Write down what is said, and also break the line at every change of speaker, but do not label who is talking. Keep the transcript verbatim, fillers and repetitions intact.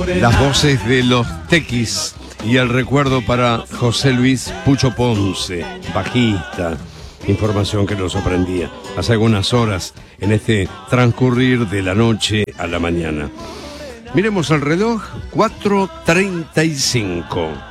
Las voces de los Tequis y el recuerdo para José Luis Pucho Ponce, bajista. Información que nos sorprendía hace algunas horas en este transcurrir de la noche a la mañana. Miremos el reloj, cuatro treinta y cinco.